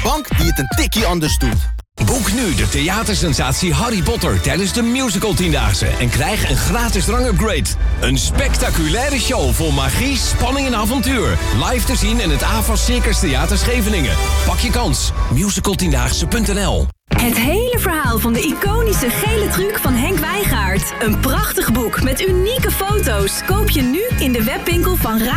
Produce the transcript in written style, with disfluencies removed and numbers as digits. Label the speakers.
Speaker 1: bank die het een tikkie anders doet.
Speaker 2: Boek nu de theatersensatie Harry Potter tijdens de Musical 10-daagse en krijg een gratis rangupgrade. Een spectaculaire show vol magie, spanning en avontuur. Live te zien in het AVAS Circus Theater Scheveningen. Pak je kans. Musical10daagse.nl.
Speaker 3: Het hele verhaal van de iconische gele truc van Henk Wijngaard. Een prachtig boek met unieke foto's. Koop je nu in de webwinkel van